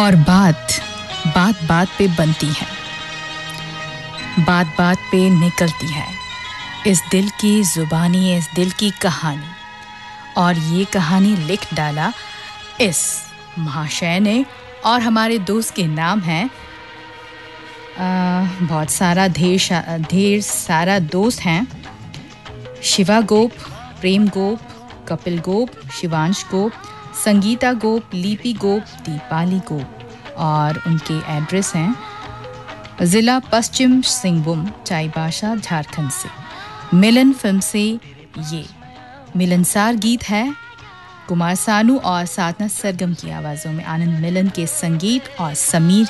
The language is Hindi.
और बात बात बात पे बनती है, बात बात पे निकलती है इस दिल की जुबानी, इस दिल की कहानी। और ये कहानी लिख डाला इस महाशय ने, और हमारे दोस्त के नाम हैं बहुत सारा ढेर सारा दोस्त हैं। शिवा गोप, प्रेम गोप, कपिल गोप, शिवांश गोप, संगीता गोप, लिपि गोप, दीपाली गोप। और उनके एड्रेस हैं ज़िला पश्चिम सिंहभूम, चाईबासा, झारखंड से। मिलन फिल्म से ये मिलनसार गीत है। कुमार सानू और साधना सरगम की आवाज़ों में, आनंद मिलन के संगीत और समीर